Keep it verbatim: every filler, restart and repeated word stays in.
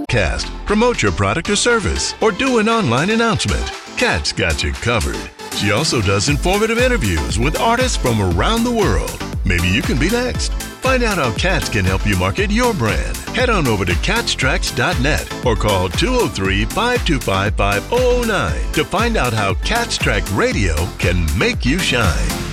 Cast, promote your product or service, or do an online announcement. Kat's got you covered. She also does informative interviews with artists from around the world. Maybe you can be next. Find out how Kat's can help you market your brand. Head on over to cats tracks dot net or call two oh three, five two five, five oh oh nine to find out how Cats Track Radio can make you shine.